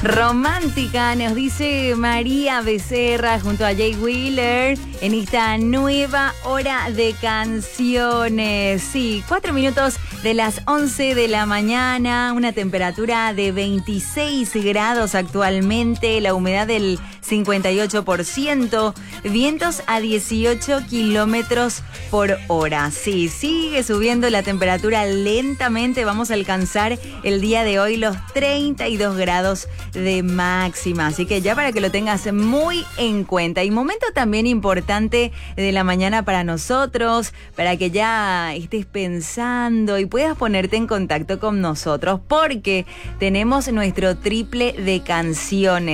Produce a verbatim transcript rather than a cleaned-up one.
Romántica, nos dice María Becerra junto a Jay Wheeler en esta nueva hora de canciones. Sí, cuatro minutos de las once de la mañana, una temperatura de veintiséis grados actualmente, la humedad del cincuenta y ocho por ciento, vientos a dieciocho kilómetros por hora. Sí, sigue subiendo la temperatura lentamente, vamos a alcanzar el día de hoy los treinta y dos grados de máxima, así que ya para que lo tengas muy en cuenta. Y momento también importante de la mañana para nosotros, para que ya estés pensando y puedas ponerte en contacto con nosotros, porque tenemos nuestro triple de canciones.